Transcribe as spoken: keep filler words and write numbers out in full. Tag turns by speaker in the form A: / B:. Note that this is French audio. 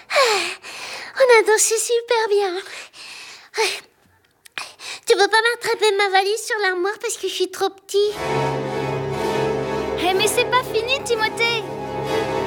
A: On a dansé super bien. Tu veux pas m'attraper ma valise sur l'armoire parce que je suis trop petit?
B: Eh mais c'est pas fini, Timothée!